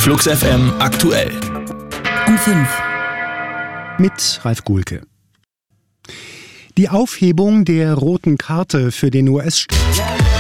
Flux FM aktuell. Um 5. Mit Ralf Guhlke. Die Aufhebung der roten Karte für den US-Staat.